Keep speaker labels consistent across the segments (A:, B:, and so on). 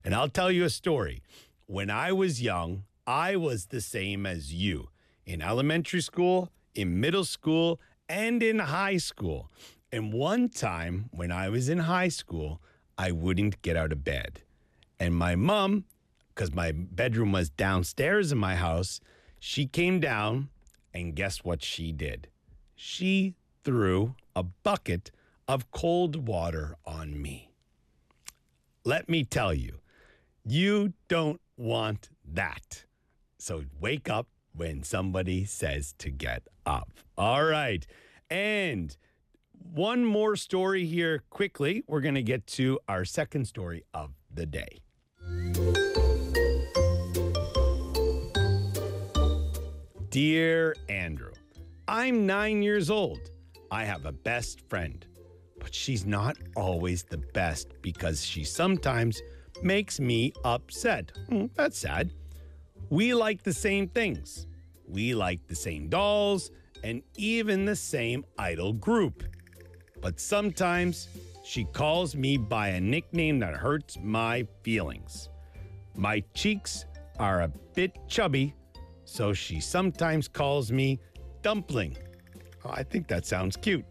A: And I'll tell you a story. When I was young, I was the same as you in elementary school, in middle school, and in high school. And one time when I was in high school, I wouldn't get out of bed. And my mom, because my bedroom was downstairs in my house, she came down and guess what she did? She threw a bucket of cold water on me. Let me tell you, you don't want that. So wake up when somebody says to get up. All right. And one more story here quickly. We're going to get to our second story of the day. Dear Andrew, I'm 9 years old. I have a best friend, but she's not always the best because she sometimes makes me upset. That's sad. We like the same things. We like the same dolls and even the same idol group. But sometimes she calls me by a nickname that hurts my feelings. My cheeks are a bit chubby, so she sometimes calls me Dumpling. Oh, I think that sounds cute.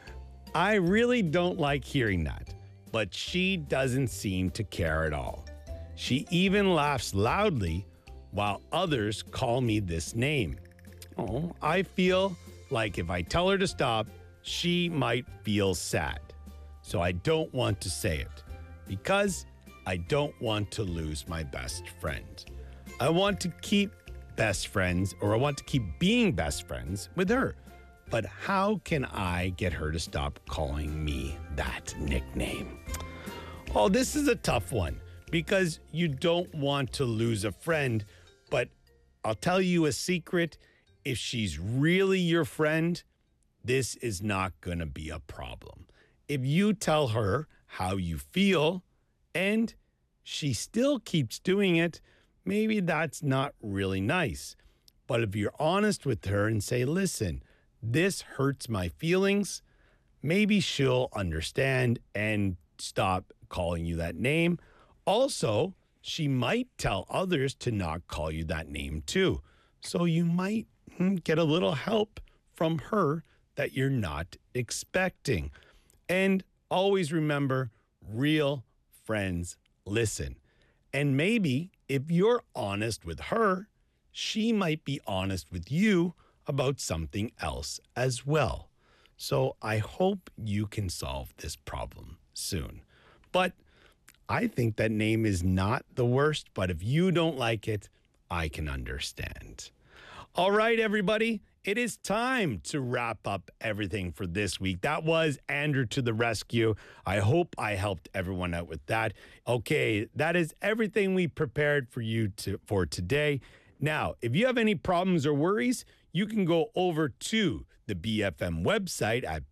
A: I really don't like hearing that, but she doesn't seem to care at all. She even laughs loudly while others call me this name. Oh, I feel like if I tell her to stop, she might feel sad. So I don't want to say it because I don't want to lose my best friend. I want to keep best friends, or I want to keep being best friends with her. But how can I get her to stop calling me that nickname? Oh, this is a tough one because you don't want to lose a friend, but I'll tell you a secret. If she's really your friend, this is not going to be a problem. If you tell her how you feel and she still keeps doing it, maybe that's not really nice. But if you're honest with her and say, listen, this hurts my feelings, maybe she'll understand and stop calling you that name. Also, she might tell others to not call you that name too. So you might get a little help from her that you're not expecting. And always remember, real friends listen. And maybe if you're honest with her, she might be honest with you about something else as well. So I hope you can solve this problem soon. But I think that name is not the worst, but if you don't like it, I can understand. All right, everybody, it is time to wrap up everything for this week. That was Andrew to the rescue. I hope I helped everyone out with that. Okay, that is everything we prepared for you for today. Now, if you have any problems or worries, you can go over to the BFM website at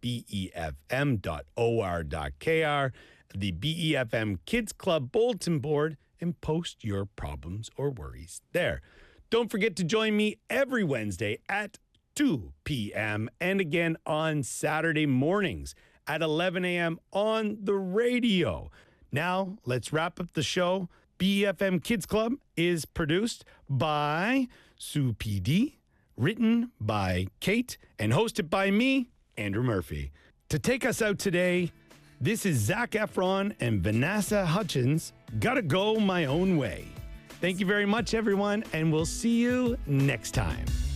A: befm.or.kr, the BEFM Kids Club bulletin board, and post your problems or worries there. Don't forget to join me every Wednesday at 2 p.m. and again on Saturday mornings at 11 a.m. on the radio. Now, let's wrap up the show. BFM Kids Club is produced by Sue PD, written by Kate, and hosted by me, Andrew Murphy. To take us out today, this is Zac Efron and Vanessa Hudgens, Gotta Go My Own Way. Thank you very much, everyone, and we'll see you next time.